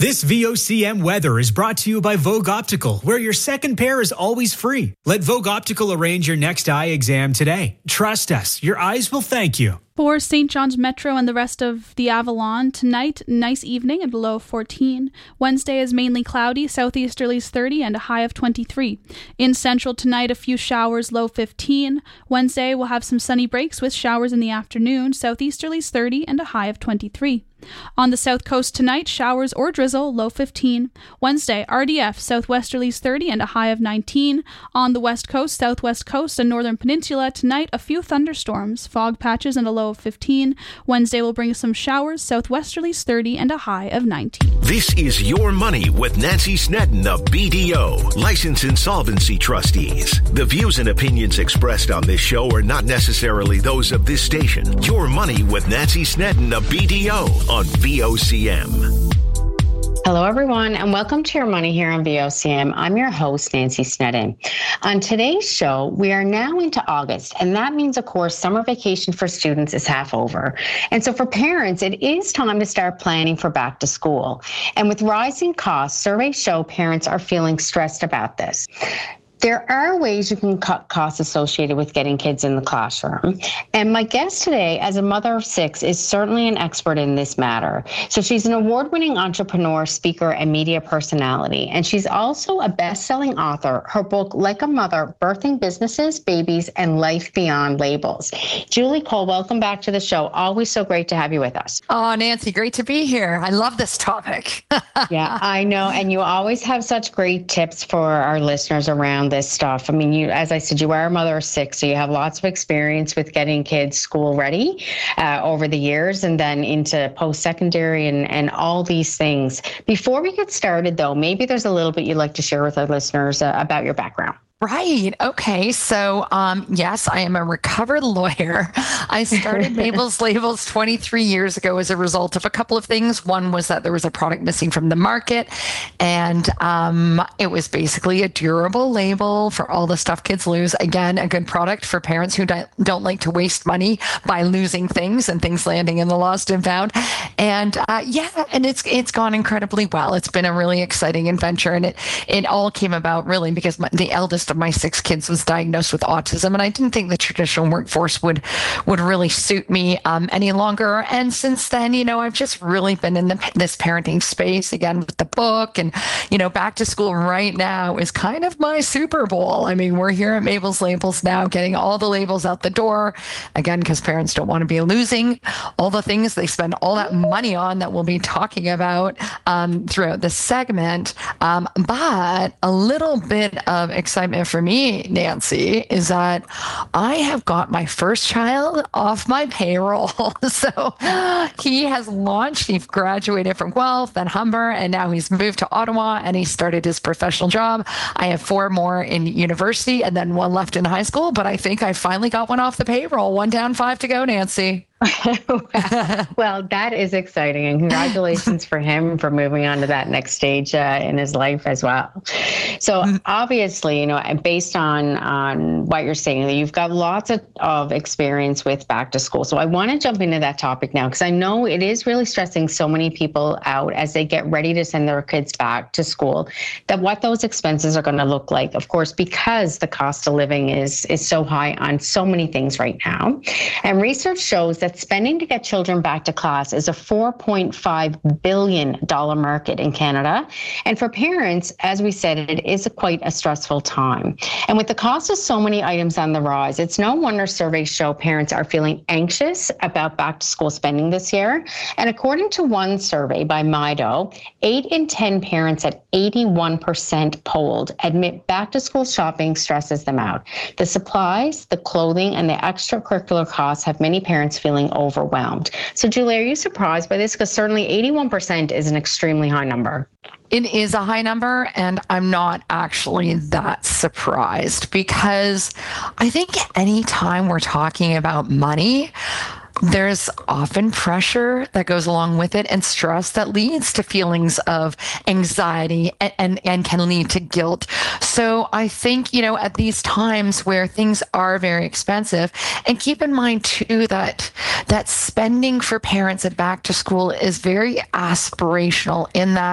This VOCM weather is brought to you by Vogue Optical, where your second pair is always free. Let Vogue Optical arrange your next eye exam today. Trust us, your eyes will thank you. For St. John's Metro and the rest of the Avalon, tonight, nice evening and low 14. Wednesday is mainly cloudy, southeasterlies 30 and a high of 23. In Central tonight, a few showers, low 15. Wednesday, we'll have some sunny breaks with showers in the afternoon, southeasterlies 30 and a high of 23. On the south coast tonight, showers or drizzle, low 15. Wednesday, RDF, southwesterlies 30 and a high of 19. On the west coast, southwest coast, and northern peninsula, tonight, a few thunderstorms, fog patches, and a low of 15. Wednesday will bring some showers, southwesterlies 30 and a high of 19. This is Your Money with Nancy Snedden of BDO, Licensed Insolvency Trustees. The views and opinions expressed on this show are not necessarily those of this station. Your Money with Nancy Snedden of BDO on VOCM. Hello, everyone, and welcome to Your Money here on VOCM. I'm your host, Nancy Snedden. On today's show, we are now into August, and that means, of course, summer vacation for students is half over. And so for parents, it is time to start planning for back to school. And with rising costs, surveys show parents are feeling stressed about this. There are ways you can cut costs associated with getting kids in the classroom. And my guest today, as a mother of 6, is certainly an expert in this matter. So she's an award-winning entrepreneur, speaker, and media personality. And she's also a best-selling author. Her book, Like a Mother, Birthing Businesses, Babies, and Life Beyond Labels. Julie Cole, welcome back to the show. Always so great to have you with us. Oh, Nancy, great to be here. I love this topic. Yeah, I know. And you always have such great tips for our listeners around this stuff. I mean, you, as I said, you are a mother of 6, so you have lots of experience with getting kids school ready over the years and then into post-secondary and all these things. Before we get started, though, maybe there's a little bit you'd like to share with our listeners about your background. Right. Okay. So, yes, I am a recovered lawyer. I started Mabel's Labels 23 years ago as a result of a couple of things. One was that there was a product missing from the market, and it was basically a durable label for all the stuff kids lose. Again, a good product for parents who don't like to waste money by losing things and things landing in the lost and found. And and it's gone incredibly well. It's been a really exciting adventure, and it all came about really because the eldest of my 6 kids was diagnosed with autism, and I didn't think the traditional workforce would really suit me any longer. And since then, I've just really been in this parenting space again with the book, and back to school right now is kind of my Super Bowl. I mean, we're here at Mabel's Labels now, getting all the labels out the door again because parents don't want to be losing all the things they spend all that money on that we'll be talking about throughout this segment. But a little bit of excitement for me, Nancy, is that I have got my first child off my payroll. So he has launched, he graduated from Guelph, then Humber, and now he's moved to Ottawa and he started his professional job. I have 4 more in university and then 1 left in high school, but I think I finally got one off the payroll. 1 down, 5 to go, Nancy. Well, that is exciting, and congratulations for him for moving on to that next stage in his life as well. So obviously, based on what you're saying, you've got lots of experience with back to school. So I want to jump into that topic now, because I know it is really stressing so many people out as they get ready to send their kids back to school, that what those expenses are going to look like, of course, because the cost of living is so high on so many things right now. And research shows that spending to get children back to class is a $4.5 billion market in Canada. And for parents, as we said, it is quite a stressful time. And with the cost of so many items on the rise, it's no wonder surveys show parents are feeling anxious about back to school spending this year. And according to one survey by Mido, 8 in 10 parents at 81% polled admit back to school shopping stresses them out. The supplies, the clothing, and the extracurricular costs have many parents feeling overwhelmed. So, Julie, are you surprised by this? Because certainly 81% is an extremely high number. It is a high number, and I'm not actually that surprised, because I think anytime we're talking about money, there's often pressure that goes along with it and stress that leads to feelings of anxiety and can lead to guilt. So I think, at these times where things are very expensive, and keep in mind too that spending for parents at back to school is very aspirational in that